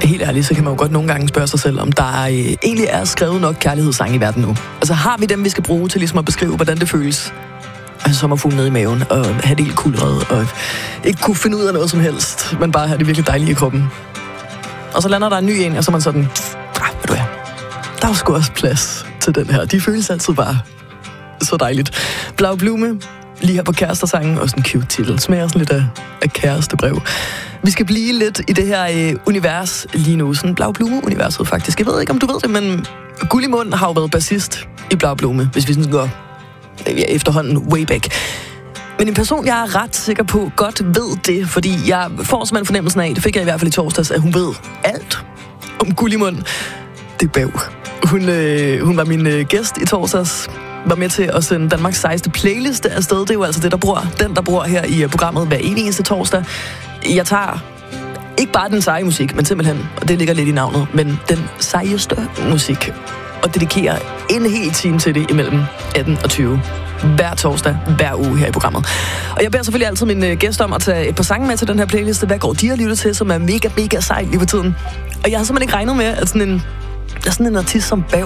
Helt ærligt, så kan man jo godt nogle gange spørge sig selv, om der egentlig er skrevet nok kærlighedssange i verden nu. Altså har vi dem, vi skal bruge til ligesom at beskrive, hvordan det føles? Altså sommerfuglen nede i maven, og have det helt kulret, og ikke kunne finde ud af noget som helst, men bare have det virkelig dejligt i kroppen. Og så lander der en ny en, og så er man sådan, ved du hvad, der er sgu også plads til den her. De føles altid bare så dejligt. Blau Blume, lige her på kærestesangen, også en cute titel. Smager sådan lidt af kærestebrev. Vi skal blive lidt i det her univers lige nu. Sådan Blau Blume-universet faktisk. Jeg ved ikke, om du ved det, men Gullimund har jo været bassist i Blau Blume, hvis vi sådan går efterhånden way back. Men en person, jeg er ret sikker på, godt ved det, fordi jeg får simpelthen fornemmelsen af, det fik jeg i hvert fald i torsdags, at hun ved alt om Gullimund. Det er Bav. Hun var min gæst i torsdags, var med til at sende Danmarks sejeste playliste afsted. Det er jo altså det, der bor her i programmet hver eneste torsdag. Jeg tager ikke bare den seje musik, men simpelthen, og det ligger lidt i navnet, men den sejeste musik. Og dedikerer en hel time til det imellem 18 og 20. Hver torsdag, hver uge her i programmet. Og jeg beder selvfølgelig altid mine gæster om at tage et par sange med til den her playliste. Hvad går de at lytte til, som er mega, mega sejt lige på tiden? Og jeg har simpelthen ikke regnet med, at sådan en artist som Bav